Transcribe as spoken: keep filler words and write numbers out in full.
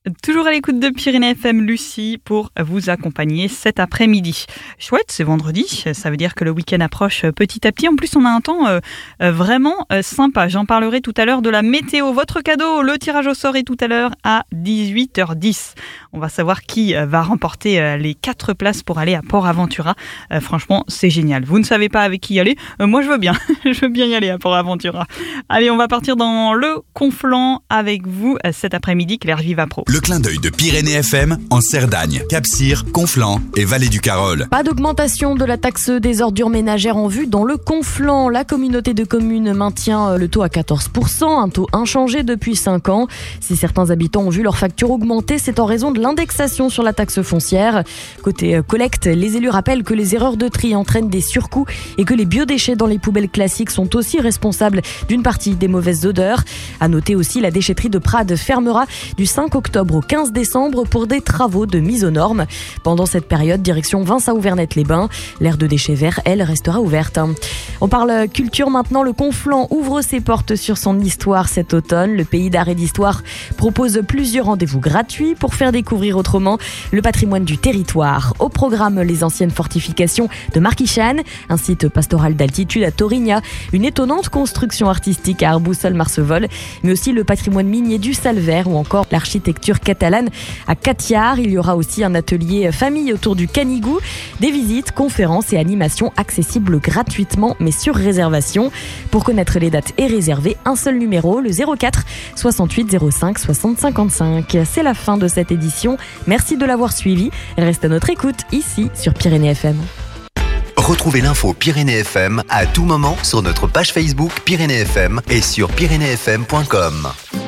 Toujours à l'écoute de Pyrénées F M, Lucie, pour vous accompagner cet après-midi. Chouette, c'est vendredi, ça veut dire que le week-end approche petit à petit. En plus, on a un temps euh, vraiment euh, sympa. J'en parlerai tout à l'heure de la météo. Votre cadeau, le tirage au sort est tout à l'heure à dix-huit heures dix. On va savoir qui euh, va remporter euh, les quatre places pour aller à Port Aventura. Euh, franchement, c'est génial. Vous ne savez pas avec qui y aller? euh, Moi, je veux bien. je veux bien y aller à Port Aventura. Allez, on va partir dans le Conflent avec vous euh, cet après-midi, Claire Vivapro. Le clin d'œil de Pyrénées F M en Cerdagne, Cap-Cire, Conflent et Vallée du Carol. Pas d'augmentation de la taxe des ordures ménagères en vue dans le Conflent. La communauté de communes maintient le taux à quatorze pour cent, un taux inchangé depuis cinq ans. Si certains habitants ont vu leur facture augmenter, c'est en raison de l'indexation sur la taxe foncière. Côté collecte, les élus rappellent que les erreurs de tri entraînent des surcoûts et que les biodéchets dans les poubelles classiques sont aussi responsables d'une partie des mauvaises odeurs. À noter aussi, la déchetterie de Prades fermera du cinq octobre au quinze décembre pour des travaux de mise aux normes. Pendant cette période, direction Vinça-Auvernette-les-Bains. L'aire de déchets verts, elle, restera ouverte. On parle culture maintenant. Le Conflent ouvre ses portes sur son histoire cet automne. Le Pays d'art et d'histoire propose plusieurs rendez-vous gratuits pour faire découvrir autrement le patrimoine du territoire. Au programme, les anciennes fortifications de Marquichane, un site pastoral d'altitude à Torigna, une étonnante construction artistique à Arbousol-Marcevol, mais aussi le patrimoine minier du Salvert ou encore l'architecture catalane à Catiard. Il y aura aussi un atelier famille autour du Canigou, des visites, conférences et animations accessibles gratuitement mais sur réservation. Pour connaître les dates et réserver, un seul numéro, le zéro quatre soixante-huit zéro cinq soixante cinquante-cinq. C'est la fin de cette édition. Merci de l'avoir suivi. Reste à notre écoute ici sur Pyrénées F M. Retrouvez l'info Pyrénées F M à tout moment sur notre page Facebook Pyrénées F M et sur pyrénées f m point com.